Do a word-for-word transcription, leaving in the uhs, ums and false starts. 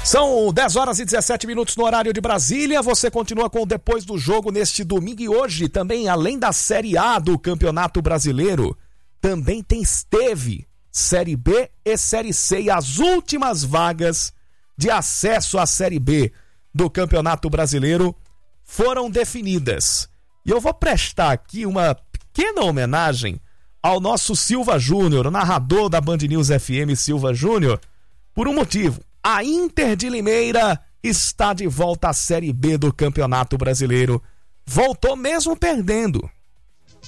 São dez horas e dezessete minutos no horário de Brasília. Você continua com o Depois do Jogo neste domingo e hoje também, além da Série A do Campeonato Brasileiro, também tem esteve Série B e Série C e as últimas vagas de acesso à Série B do Campeonato Brasileiro foram definidas. E eu vou prestar aqui uma pequena homenagem ao nosso Silva Júnior, o narrador da Band News F M, Silva Júnior, por um motivo. A Inter de Limeira está de volta à Série B do Campeonato Brasileiro. Voltou mesmo perdendo.